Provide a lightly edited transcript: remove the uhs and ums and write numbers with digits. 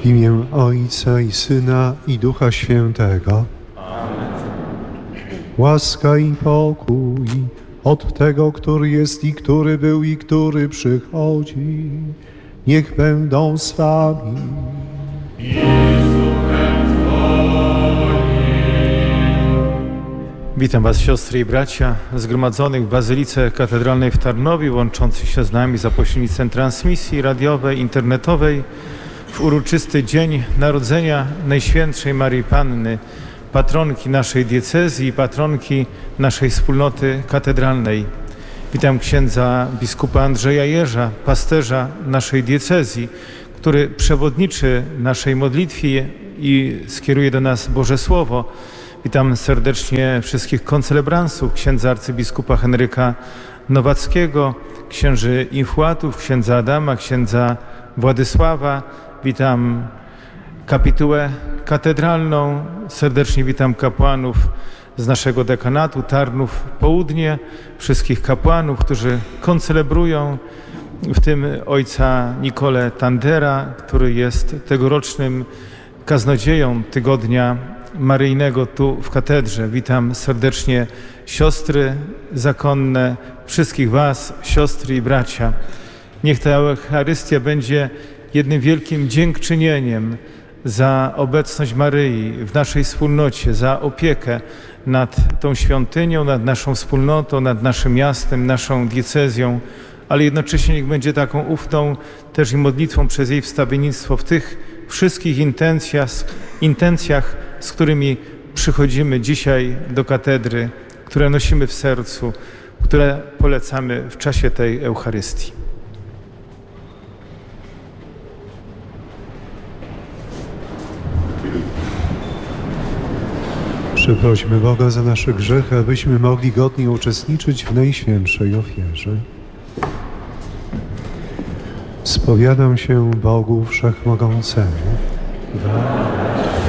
W imię Ojca i Syna i Ducha Świętego. Amen. Łaska i pokój od Tego, który jest i który był i który przychodzi, niech będą z wami. Witam Was, siostry i bracia, zgromadzonych w Bazylice Katedralnej w Tarnowie, łączących się z nami za pośrednictwem transmisji radiowej, internetowej w uroczysty dzień narodzenia Najświętszej Maryi Panny, patronki naszej diecezji i patronki naszej wspólnoty katedralnej. Witam księdza biskupa Andrzeja Jerza, pasterza naszej diecezji, który przewodniczy naszej modlitwie i skieruje do nas Boże Słowo. Witam serdecznie wszystkich koncelebransów, księdza arcybiskupa Henryka Nowackiego, księży infłatów, księdza Adama, księdza Władysława. Witam kapitułę katedralną, serdecznie witam kapłanów z naszego dekanatu Tarnów Południe, wszystkich kapłanów, którzy koncelebrują, w tym ojca Nikolę Tandera, który jest tegorocznym kaznodzieją Tygodnia Maryjnego tu w katedrze. Witam serdecznie siostry zakonne, wszystkich Was, siostry i bracia. Niech ta Eucharystia będzie jednym wielkim dziękczynieniem za obecność Maryi w naszej wspólnocie, za opiekę nad tą świątynią, nad naszą wspólnotą, nad naszym miastem, naszą diecezją, ale jednocześnie niech będzie taką ufną też i modlitwą przez jej wstawiennictwo w tych wszystkich intencjach, z którymi przychodzimy dzisiaj do katedry, które nosimy w sercu, które polecamy w czasie tej Eucharystii. Przeprośmy Boga za nasze grzechy, abyśmy mogli godnie uczestniczyć w Najświętszej ofierze. Spowiadam się Bogu Wszechmogącemu.